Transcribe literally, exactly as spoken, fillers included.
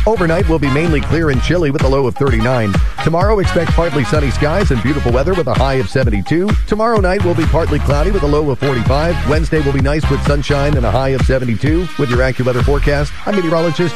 Overnight will be mainly clear and chilly with a low of thirty-nine. Tomorrow, expect partly sunny skies and beautiful weather with a high of seventy-two. Tomorrow night will be partly cloudy with a low of forty-five. Wednesday will be nice with sunshine and a high of seventy-two. With your AccuWeather forecast, I'm meteorologist